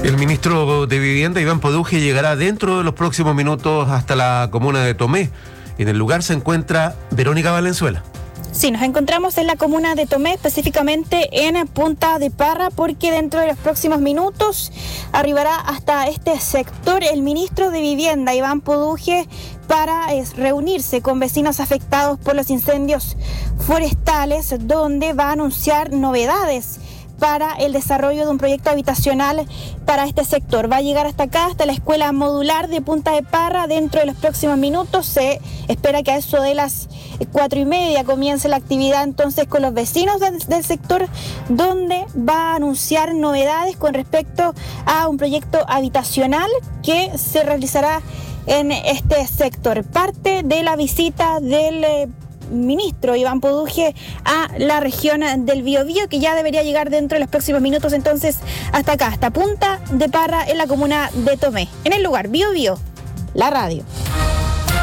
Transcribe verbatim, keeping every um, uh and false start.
El ministro de Vivienda, Iván Poduje, llegará dentro de los próximos minutos hasta la comuna de Tomé. En el lugar se encuentra Verónica Valenzuela. Sí, nos encontramos en la comuna de Tomé, específicamente en Punta de Parra, porque dentro de los próximos minutos arribará hasta este sector el ministro de Vivienda, Iván Poduje, para eh, reunirse con vecinos afectados por los incendios forestales, donde va a anunciar novedades para el desarrollo de un proyecto habitacional para este sector. Va a llegar hasta acá, hasta la escuela modular de Punta de Parra. Dentro de los próximos minutos se espera que a eso de las cuatro y media comience la actividad entonces con los vecinos del, del sector, donde va a anunciar novedades con respecto a un proyecto habitacional que se realizará en este sector. Parte de la visita del eh, ministro Iván Poduje a la región del Biobío, que ya debería llegar dentro de los próximos minutos entonces hasta acá, hasta Punta de Parra, en la comuna de Tomé. En el lugar Biobío, la radio.